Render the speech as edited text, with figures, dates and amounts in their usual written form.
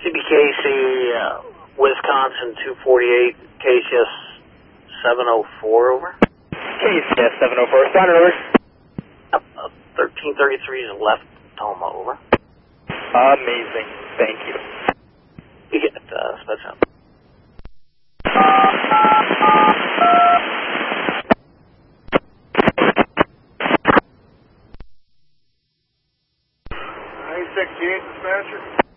CBKC, Wisconsin 248, KCS 704, over. KCS 704, responder, over. 1333 is left Toma, over. Amazing, thank you. You get Spetsnaz. I-68 dispatcher.